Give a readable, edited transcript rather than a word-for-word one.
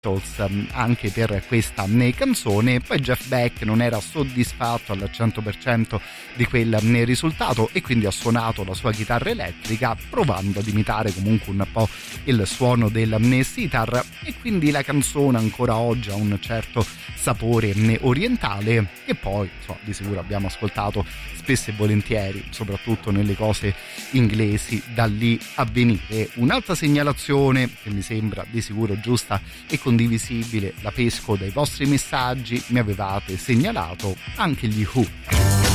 anche per questa canzone. Poi Jeff Beck non era soddisfatto al 100% di quel risultato e quindi ha suonato la sua chitarra elettrica provando ad imitare comunque un po' il suono del sitar, e quindi la canzone ancora oggi ha un certo sapore orientale che poi di sicuro abbiamo ascoltato spesso e volentieri, soprattutto nelle cose inglesi da lì a venire. Un'altra segnalazione che mi sembra di sicuro giusta e condivisibile, la pesco dai vostri messaggi. Mi avevate segnalato anche gli Who.